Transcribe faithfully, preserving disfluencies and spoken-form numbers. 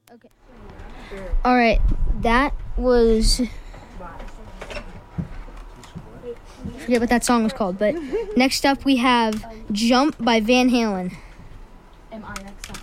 Okay. All right. That was. I forget what that song was called, but next up we have "Jump" by Van Halen. Am I next up?